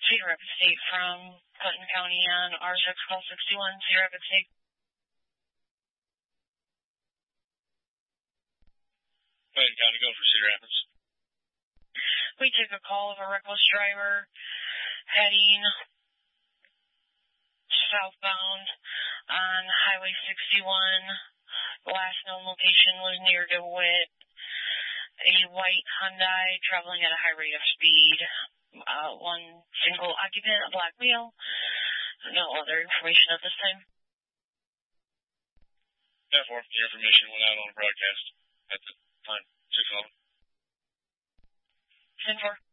Cedar Rapids State from Clinton County on RSX call 61, Cedar Rapids State. Clinton County, go for Cedar Rapids. We took a call of a reckless driver heading southbound on Highway 61. The last known location was near DeWitt. A white Hyundai traveling at a high rate of speed. One single occupant, a black male. No other information at this time. 10-4, the information went out on broadcast at the time. 6-11. 10-4.